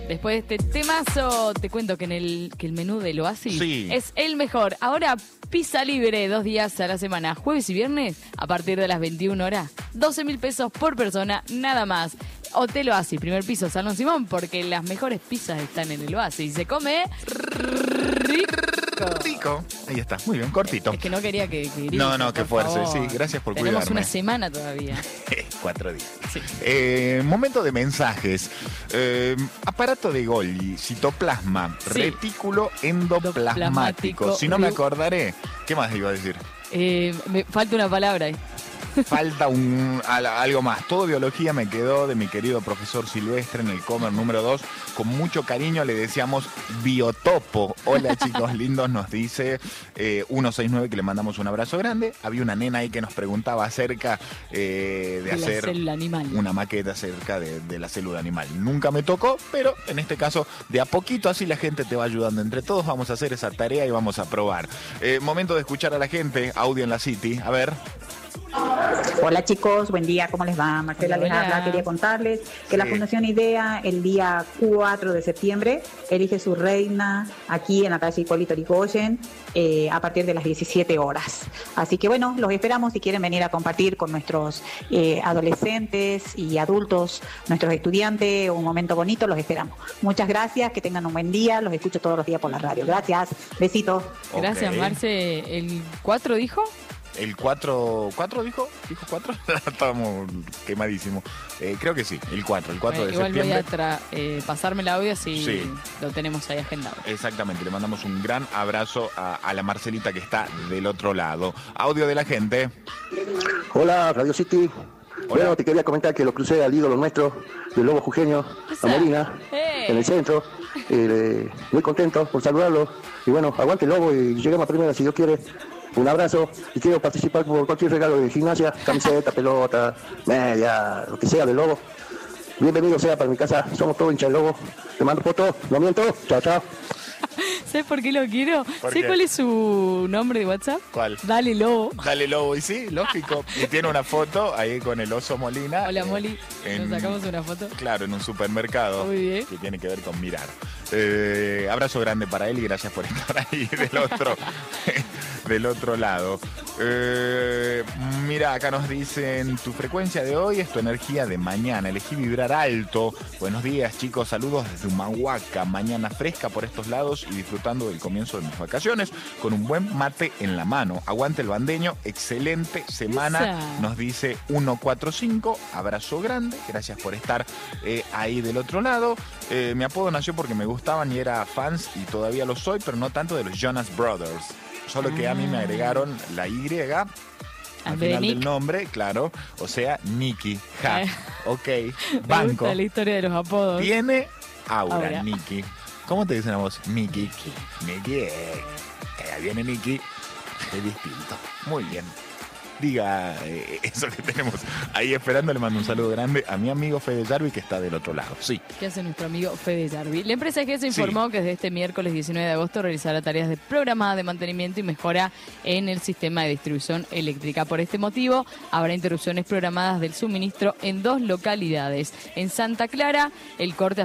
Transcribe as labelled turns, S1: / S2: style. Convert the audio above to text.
S1: Después de este temazo, te cuento que el menú del Oasis
S2: Sí.
S1: es el mejor. Ahora, pizza libre 2 días a la semana, jueves y viernes, a partir de las 21 horas. 12.000 pesos por persona, nada más. Hotel Oasis, primer piso, Salón Simón, porque las mejores pizzas están en el Oasis. Se come rico.
S2: Rico. Ahí está, muy bien, cortito.
S1: Es que no quería que grites,
S2: No, que
S1: por
S2: fuerce.
S1: favor.
S2: Sí, gracias por
S1: Tenemos
S2: cuidarme.
S1: una semana todavía.
S2: 4 días.
S1: Sí.
S2: Momento de mensajes. Aparato de Golgi, citoplasma,
S1: Sí.
S2: retículo endoplasmático. Si no me acordaré, ¿qué más iba a decir?
S1: Me falta una palabra ahí.
S2: Falta algo más. Todo biología me quedó de mi querido profesor Silvestre en el Comer número 2. Con mucho cariño le decíamos biotopo. Hola chicos lindos, nos dice 169 que le mandamos un abrazo grande. Había una nena ahí que nos preguntaba acerca de hacer
S1: la célula animal.
S2: una maqueta acerca de la célula animal. Nunca me tocó, pero en este caso de a poquito así la gente te va ayudando. Entre todos vamos a hacer esa tarea y vamos a probar. Momento de escuchar a la gente. Audio en la City. A ver.
S3: Hola chicos, buen día, ¿cómo les va? Marcela les habla. Quería contarles que la Fundación IDEA el día 4 de septiembre elige su reina aquí en la calle Hipólito Yrigoyen a partir de las 17 horas. Así que bueno, los esperamos si quieren venir a compartir con nuestros adolescentes y adultos, nuestros estudiantes, un momento bonito, los esperamos. Muchas gracias, que tengan un buen día, los escucho todos los días por la radio. Gracias, besitos.
S1: Gracias,
S2: Ok.
S1: Marce. ¿El 4 dijo?
S2: El 4 dijo? ¿Dijo 4? Estábamos quemadísimos. Creo que sí, el 4 de
S1: Igual
S2: septiembre.
S1: voy a pasarme el audio si
S2: Sí.
S1: lo tenemos ahí agendado.
S2: Exactamente, le mandamos un gran abrazo a la Marcelita que está del otro lado. Audio de la gente.
S4: Hola, Radio City. Bueno, te quería comentar que lo crucé al ídolo nuestro, del Lobo Jujeño, a Molina, en el centro. Muy contento por saludarlo. Y bueno, aguante el Lobo y lleguemos a primera si Dios quiere. Un abrazo y quiero participar por cualquier regalo de gimnasia, camiseta, pelota, media, lo que sea del Lobo. Bienvenido sea para mi casa, somos todos hinchas del Lobo. Te mando fotos, no miento, chao, chao.
S1: ¿Sabes por qué lo quiero?
S2: ¿Por
S1: ¿Sabes
S2: qué?
S1: cuál es su nombre de WhatsApp?
S2: ¿Cuál?
S1: Dale Lobo.
S2: Dale Lobo, y sí, lógico. Y tiene una foto ahí con el oso Molina.
S1: Hola Molly,
S2: en-
S1: nos sacamos una foto.
S2: Claro, en un supermercado.
S1: Muy bien.
S2: Que tiene que ver con mirar. Abrazo grande para él y gracias por estar ahí del otro lado. Mira, acá nos dicen, tu frecuencia de hoy es tu energía de mañana. Elegí vibrar alto. Buenos días, chicos. Saludos desde Humahuaca. Mañana fresca por estos lados y disfrutando del comienzo de mis vacaciones con un buen mate en la mano. Aguante el bandeño. Excelente semana.
S1: Esa.
S2: Nos dice 145. Abrazo grande. Gracias por estar ahí del otro lado. Mi apodo nació porque me gustaban y era fans y todavía lo soy, pero no tanto de los Jonas Brothers. Solo que a mí me agregaron la Y al
S1: de
S2: final
S1: Nick.
S2: del nombre, claro. O sea, Nicky. Ja. Ok.
S1: Me
S2: Banco.
S1: gusta la historia de los apodos.
S2: Tiene aura,
S1: Aura.
S2: Nicky. ¿Cómo te dicen a vos? Nicky. Nicky. Que ya viene Nicky. Es distinto. Muy bien. Diga eso que tenemos ahí esperando. Le mando un saludo grande a mi amigo Fede Jarvi que está del otro lado. Sí.
S1: ¿Qué hace nuestro amigo Fede Jarvi? La empresa GES informó que desde este miércoles 19 de agosto realizará tareas de programadas de mantenimiento y mejora en el sistema de distribución eléctrica. Por este motivo, habrá interrupciones programadas del suministro en 2 localidades. En Santa Clara, el corte